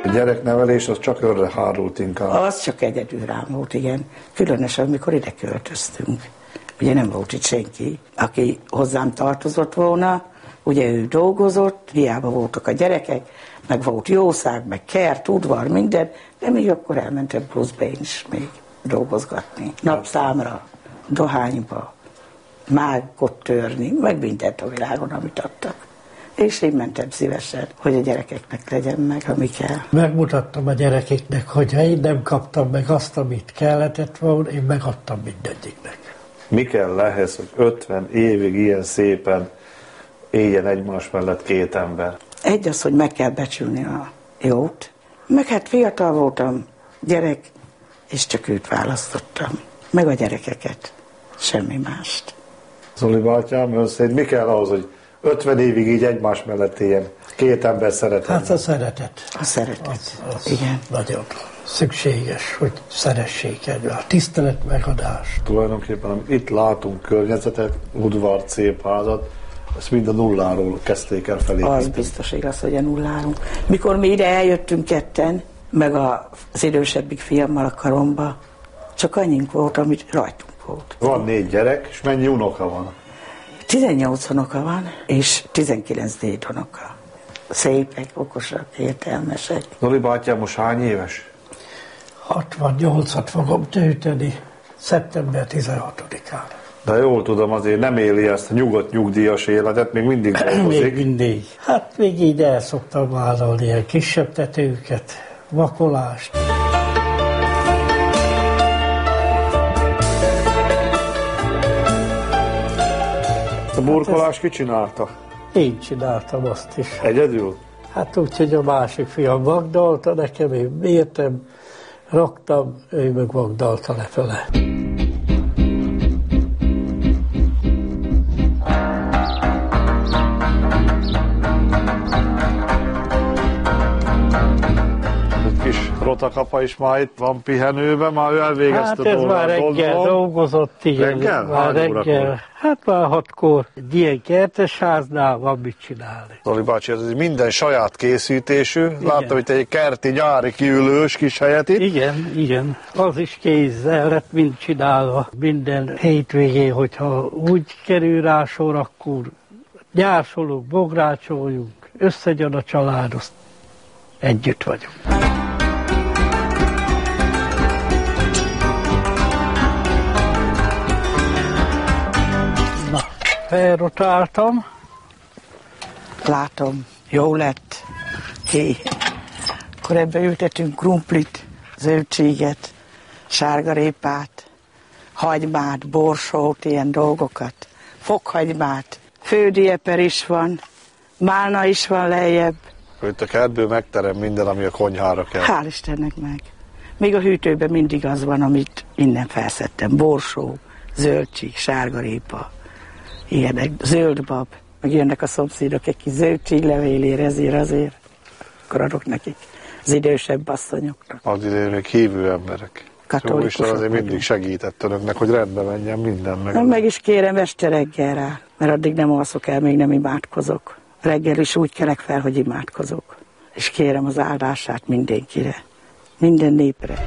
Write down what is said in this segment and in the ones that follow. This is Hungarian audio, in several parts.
A gyereknevelés az csak önre hárult inkább. Az csak egyedül rám volt, igen. Különösen, amikor ide költöztünk. Ugye nem volt itt senki, aki hozzám tartozott volna. Ugye ő dolgozott, hiába voltak a gyerekek, meg volt jószág, meg kert, udvar, minden, de még akkor elmentem pluszba én is még dolgozgatni. Napszámra, dohányba, mágot törni, meg mindent a világon, amit adtak. És én mentem szívesen, hogy a gyerekeknek legyen meg, ami kell. Megmutattam a gyerekeknek, hogy ha én nem kaptam meg azt, amit kellett volna, én megadtam mindegyiknek. Mi kell ehhez, hogy 50 évig ilyen szépen éljen egymás mellett két ember? Egy az, hogy meg kell becsülni a jót, meg hát fiatal voltam, gyerek, és csak őt választottam. Meg a gyerekeket, semmi mást. Zoli bátyám, ön szerint mi kell ahhoz, hogy 50 évig így egymás mellett éljen két ember szeretet? Hát a szeretet. A szeretet, az igen. Nagyon szükséges, hogy szeressék egymást. Tisztelet megadás. Tulajdonképpen, amit itt látunk, környezetet, udvart, szép házat, ezt mind a nulláról kezdték el felépíteni. Az biztos igaz, hogy a nulláról. Mikor mi ide eljöttünk ketten, meg az idősebbik fiammal a karomba, csak annyink volt, amit rajtunk volt. Van 4 gyerek, és mennyi unoka van? 18 unoka van, és 19 dédunoka. Szépek, okosak, értelmesek. Zoli bátyám most hány éves? 68-at fogom tölteni szeptember 16-án. De jól tudom, azért nem éli ezt a nyugodt nyugdíjas életet, még mindig dolgozik. Még mindig. Hát még így el szoktam vállalni ilyen kisebb tetőket, vakolást. A burkolást ki csinálta? Én csináltam azt is. Egyedül? Hát úgy, hogy a másik fiam vagdalta nekem, én mértem, raktam, ő meg vagdalta lefele. Rotakapa is már itt van pihenőben, már ő elvégezte Hát ez már reggel dolgozott, igen. Reggel? Már reggel. Hát már 6-kor. Egy ilyen kertesháznál van mit csinálni. Zoli bácsi, ez minden saját készítésű. Láttam itt egy kerti nyári kiülős kis helyet itt. Igen. Az is kézzel lett mind csinálva. Minden hétvégén, hogyha úgy kerül rá sor, akkor gyársolunk, bográcsoljunk, összegyön a család, azt együtt vagyunk. Felrotáltam. Látom, jó lett. Akkor ebbe ültetünk krumplit, zöldséget, sárgarépát, hagymát, borsót, ilyen dolgokat. Fokhagymát, fődieper is van, málna is van lejjebb. Itt a kertből megterem minden, ami a konyhára kell. Hál' Istennek meg. Még a hűtőben mindig az van, amit innen felszettem. Borsó, zöldség, sárgarépa, ilyenek, zöldbab. Meg jönnek a szomszédok egy kis zöldséglevélére, azért. Akkor adok nekik az idősebb asszonyoknak. Az idején még hívő emberek. Katolikusok Isten azért mindig vagyunk. segített önöknek, hogy rendbe menjen minden. Meg is kérem este reggel rá, mert addig nem alszok el, még nem imádkozok. Reggel is úgy kelek fel, hogy imádkozok. És kérem az áldását mindenkire, minden népre.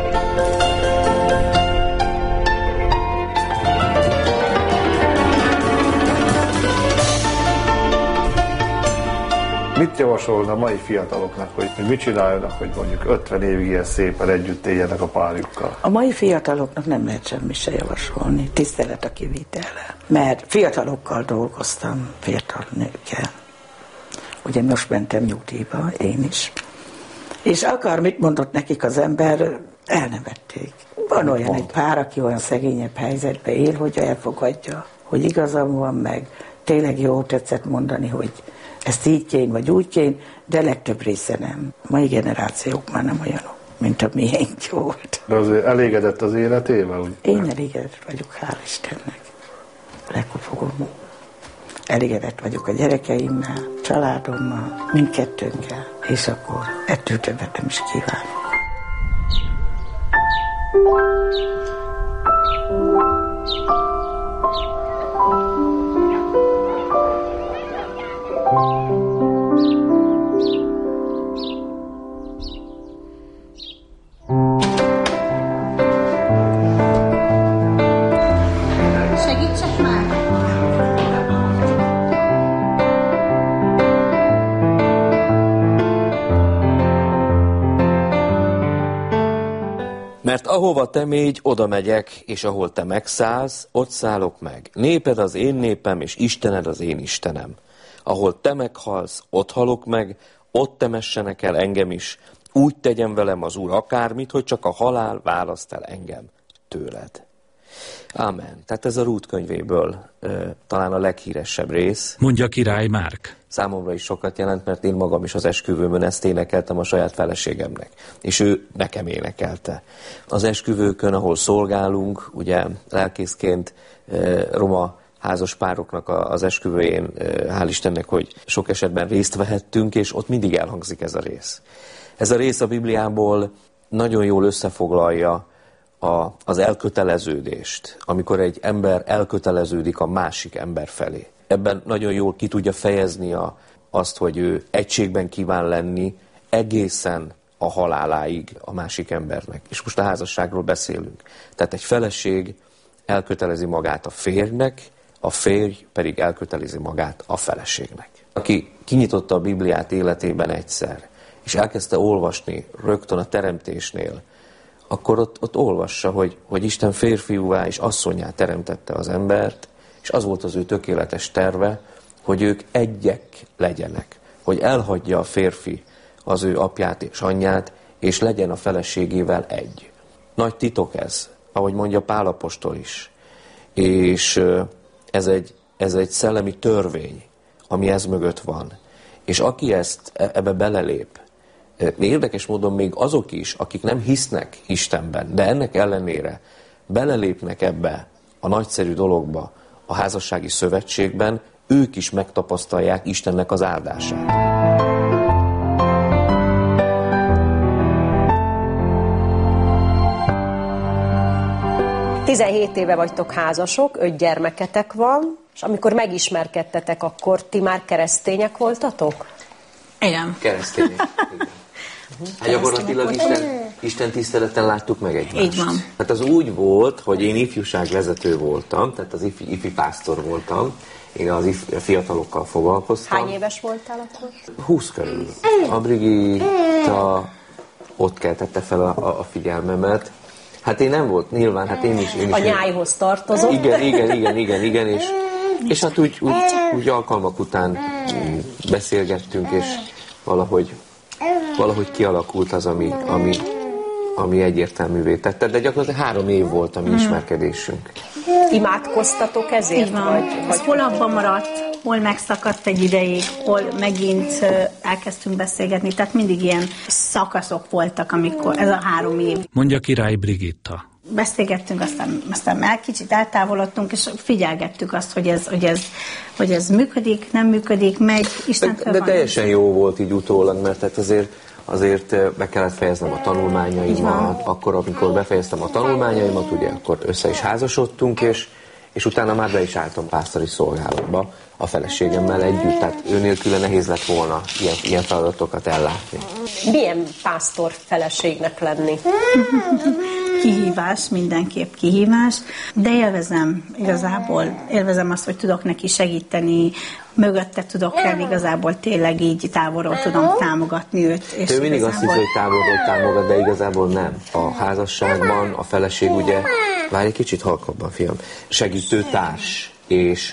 Mit javasolna a mai fiataloknak, hogy mit csináljanak, hogy mondjuk 50 évig ilyen szépen együtt éljenek a párjukkal? A mai fiataloknak nem lehet semmi se javasolni, tisztelet a kivitellel. Mert fiatalokkal dolgoztam, fiatal nőkkel. Ugye most mentem nyugdíjba, én is. És akármit mondott nekik az ember, elnevették. Van olyan egy pár, aki olyan szegényebb helyzetbe él, hogy elfogadja, hogy igazam van meg. Tényleg jól tetszett mondani, hogy ezt így kéne, vagy úgy kéne, de legtöbb része nem. A mai generációk már nem olyanok, mint a miénk volt. De azért elégedett az életével? Úgy? Én elégedett vagyok, hál' Istennek. Lekopogom. Elégedett vagyok a gyerekeimmel, családommal, mindkettőnkkel, és akkor ettől többet nem is kívánok. Ahova te mégy, oda megyek, és ahol te megszállsz, ott szállok meg. Néped az én népem, és Istened az én Istenem. Ahol te meghalsz, ott halok meg, ott temessenek el engem is. Úgy tegyen velem az Úr akármit, hogy csak a halál választ el engem tőled. Amen. Tehát ez a Rút könyvéből talán a leghíresebb rész. Mondja Király Márk. Számomra is sokat jelent, mert én magam is az esküvőmön ezt énekeltem a saját feleségemnek. És ő nekem énekelte. Az esküvőkön, ahol szolgálunk, ugye lelkészként roma házas pároknak az esküvőjén, hál' Istennek, hogy sok esetben részt vehettünk, és ott mindig elhangzik ez a rész. Ez a rész a Bibliából nagyon jól összefoglalja az elköteleződést, amikor egy ember elköteleződik a másik ember felé. Ebben nagyon jól ki tudja fejezni azt, hogy ő egységben kíván lenni egészen a haláláig a másik embernek. És most a házasságról beszélünk. Tehát egy feleség elkötelezi magát a férjnek, a férj pedig elkötelezi magát a feleségnek. Aki kinyitotta a Bibliát életében egyszer, és elkezdte olvasni rögtön a teremtésnél, akkor ott olvassa, hogy Isten férfiúvá és asszonnyá teremtette az embert, és az volt az ő tökéletes terve, hogy ők egyek legyenek, hogy elhagyja a férfi az ő apját és anyját, és legyen a feleségével egy. Nagy titok ez, ahogy mondja Pál apostol is. És ez egy szellemi törvény, ami ez mögött van. És aki ebbe belelép, érdekes módon még azok is, akik nem hisznek Istenben, de ennek ellenére belelépnek ebbe a nagyszerű dologba, a házassági szövetségben, ők is megtapasztalják Istennek az áldását. Tizenhét éve vagytok házasok, 5 gyermeketek van, és amikor megismerkedtetek, akkor ti már keresztények voltatok? Igen. Keresztények. Hát gyakorlatilag Isten tiszteleten láttuk meg egymást. Így van. Hát az úgy volt, hogy én ifjúságvezető voltam, tehát az ifi pásztor voltam, én az fiatalokkal foglalkoztam. Hány éves voltál akkor? 20 körül. A Brigitta ott keltette fel a figyelmemet. Hát én nem volt, nyilván, hát én is. A nyájhoz tartozott. Igen, és hát úgy alkalmak után beszélgettünk, és valahogy kialakult az, ami egyértelművé tette, de gyakorlatilag 3 év volt a mi ismerkedésünk. Imádkoztatok ezért? Így van. Ez hol abban maradt, hol megszakadt egy ideig, hol megint elkezdtünk beszélgetni, tehát mindig ilyen szakaszok voltak, amikor ez a 3 év. Mondja Király Brigitta. Beszélgettünk, aztán már kicsit eltávolodtunk, és figyelgettük azt, hogy ez működik, nem működik, megy, Istentől de van. teljesen jó volt így utólag, mert hát azért be kellett fejeznem a tanulmányaimat, akkor, amikor befejeztem a tanulmányaimat, ugye akkor össze is házasodtunk, és utána már be is álltam pásztori szolgálatba a feleségemmel együtt, tehát ő nélküle nehéz lett volna ilyen feladatokat ellátni. Milyen pásztor feleségnek lenni? Kihívás, mindenképp kihívás, de élvezem azt, hogy tudok neki segíteni, mögötte tudok lenni, igazából tényleg így távolról tudom támogatni őt. És ő mindig azt hiszi, hogy távolról támogat, de igazából nem. A házasságban a feleség ugye, várj egy kicsit halkabban, fiam, segítő társ, és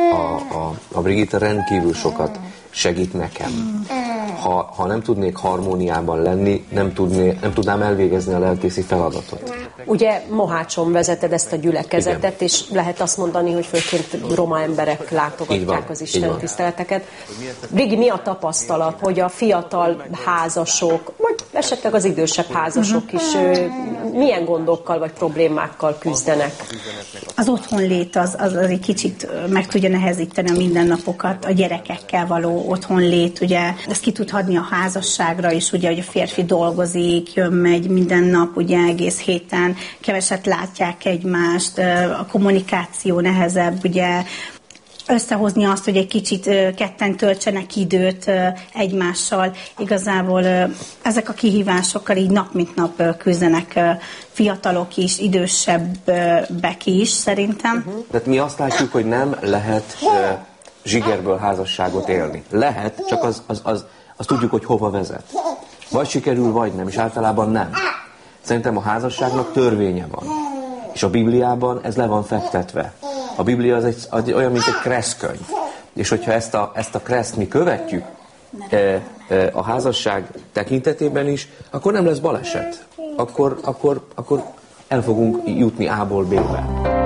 a Brigitta rendkívül sokat segít nekem. Ha nem tudnék harmóniában lenni, nem tudnám elvégezni a lelkészi feladatot. Ugye Mohácson vezeted ezt a gyülekezetet, igen. És lehet azt mondani, hogy főként roma emberek látogatják az Isten tiszteleteket. Brigi, mi a tapasztalat, hogy a fiatal házasok, vagy esetleg az idősebb házasok is milyen gondokkal vagy problémákkal küzdenek? Az otthonlét az egy kicsit meg tudja nehezíteni a mindennapokat, a gyerekekkel való otthonlét, ugye ezt ki tud hadni a házasságra is, ugye, hogy a férfi dolgozik, jön-megy minden nap, ugye egész héten, keveset látják egymást, a kommunikáció nehezebb, ugye összehozni azt, hogy egy kicsit ketten töltsenek időt egymással. Igazából ezek a kihívásokkal így nap mint nap küzdenek fiatalok is, idősebbek is szerintem. Tehát mi azt látjuk, hogy nem lehet zsigerből házasságot élni. Lehet, csak az tudjuk, hogy hova vezet. Vagy sikerül, vagy nem, és általában nem. Szerintem a házasságnak törvénye van. És a Bibliában ez le van fektetve. A Biblia az olyan, mint egy kresszkönyv. És hogyha ezt a kreszt mi követjük a házasság tekintetében is, akkor nem lesz baleset. Akkor el fogunk jutni A-ból B-be.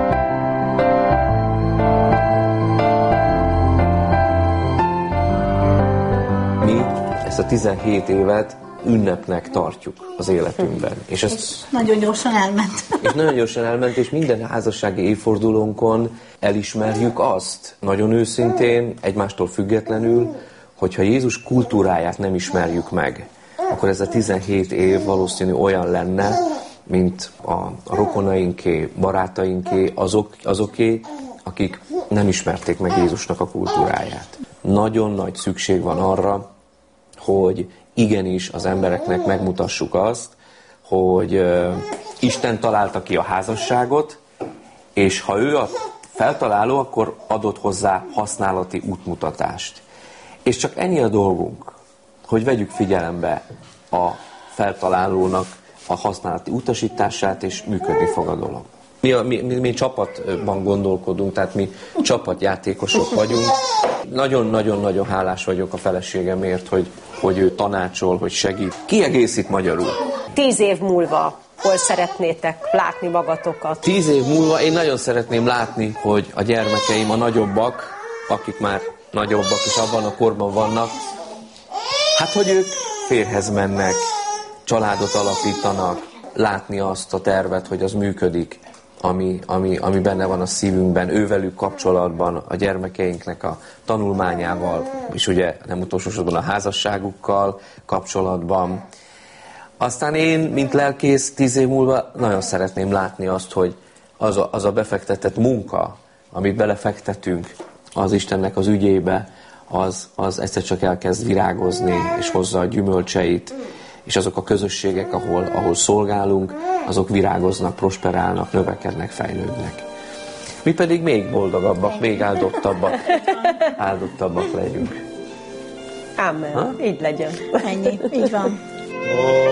Mi ezt a 17 évet ünnepnek tartjuk az életünkben. És nagyon gyorsan elment. És nagyon gyorsan elment, és minden házassági évfordulónkon elismerjük azt, nagyon őszintén, egymástól függetlenül, hogyha Jézus kultúráját nem ismerjük meg, akkor ez a 17 év valószínű olyan lenne, mint a rokonainké, barátainké, azoké, akik nem ismerték meg Jézusnak a kultúráját. Nagyon nagy szükség van arra, hogy igenis az embereknek megmutassuk azt, hogy Isten találta ki a házasságot, és ha ő a feltaláló, akkor adott hozzá használati útmutatást. És csak ennyi a dolgunk, hogy vegyük figyelembe a feltalálónak a használati utasítását, és működni fog a dolog. Mi csapatban gondolkodunk, tehát mi csapatjátékosok vagyunk. Nagyon-nagyon-nagyon hálás vagyok a feleségemért, hogy ő tanácsol, hogy segít. Kiegészít magyarul. 10 év múlva hol szeretnétek látni magatokat? 10 év múlva én nagyon szeretném látni, hogy a gyermekeim, a nagyobbak, akik már nagyobbak és abban a korban vannak, hát hogy ők férjhez mennek, családot alapítanak, látni azt a tervet, hogy az működik, ami benne van a szívünkben, ővelük kapcsolatban, a gyermekeinknek a tanulmányával, és ugye nem utolsó sorban a házasságukkal kapcsolatban. Aztán én, mint lelkész, 10 év múlva nagyon szeretném látni azt, hogy az a befektetett munka, amit belefektetünk az Istennek az ügyébe, az egyszer csak elkezd virágozni, és hozza a gyümölcseit, és azok a közösségek, ahol szolgálunk, azok virágoznak, prosperálnak, növekednek, fejlődnek. Mi pedig még boldogabbak, még áldottabbak legyünk. Amen. Így legyen. Ennyi, így van.